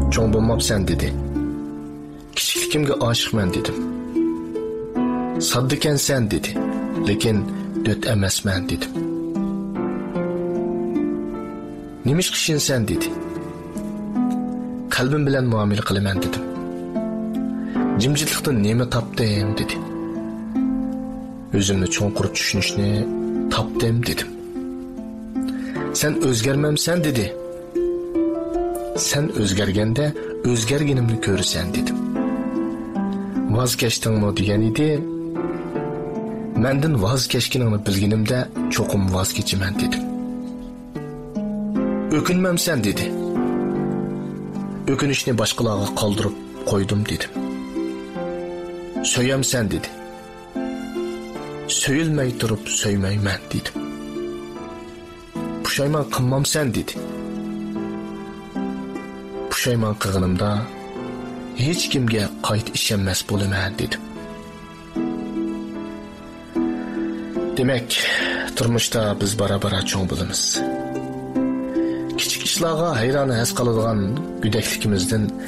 Çoğun bo'lmabsan dedi. Kichikligimga oshiqman dedim. Saddikansan dedi. Lekin döt emasman dedim. Nimish qishinsan dedi. Qalbim bilan muomala qilaman dedim. Jimjitlikdan nima topdim dedi. O'zimni cho'nqur tushunishni topdim dedim. Sen o'zgarmamsan dedi. Sen o'zgarganda o'zgarganimni ko'rasan dedim. Voz kechdingmi degan edi. Mendan voz kechganingni bilganimda cho'qim voz kechaman dedim. O'kinmamsan dedi. O'kinishni boshqalarga qoldirib qo'ydim dedim. So'yamsan dedi. So'yilmay turib so'ymayman dedim. Pushaymon qilmamsan dedi. Pushaymon qilganimda hech kimga qayta ishonmas bo'laman dedim. Demak, turmushda biz bara-bara cho'ng bo'lamiz. Kichik ishlarga hayron has qoladigan go'dakligimizdan